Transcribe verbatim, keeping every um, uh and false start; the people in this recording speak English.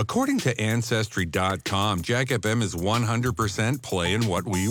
According to Ancestry dot com, Jack F M is one hundred percent playing what we